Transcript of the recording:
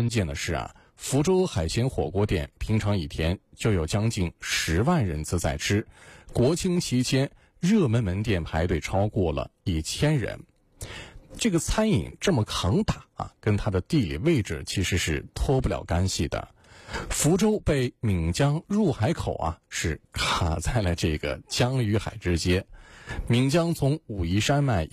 关键的是啊，福州海鲜火锅店平常一天就有将近10万人次在吃，国庆期间热门门店排队超过了1000人。这个餐饮这么扛打啊，跟它的地理位置其实是脱不了干系的。福州被闽江入海口啊是卡在了这个江与海之间，闽江从武夷山脉